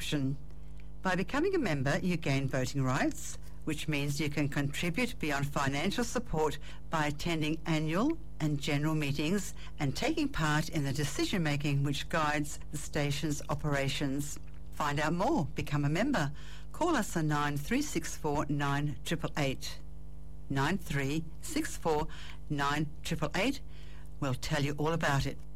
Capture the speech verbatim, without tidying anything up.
option. By becoming a member, you gain voting rights, which means you can contribute beyond financial support by attending annual and general meetings and taking part in the decision-making which guides the station's operations. Find out more. Become a member. Call us on nine three six four nine eight eight eight. nine three six four nine eight eight eight. We'll tell you all about it.